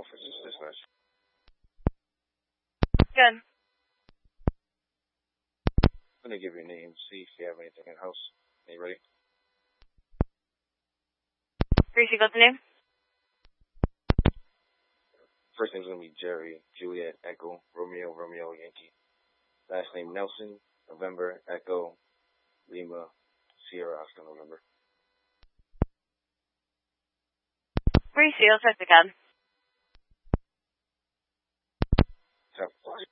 Francis Dispatch. Good. I'm going to give your name, see if you have anything in house. Are you ready? Gracie, got the name? First name's going to be Jerry, Juliet, Echo, Romeo, Romeo, Yankee. Last name Nelson, November, Echo, Lima, Sierra, Oscar, November. Gracie, I'll check the gun. Have fun.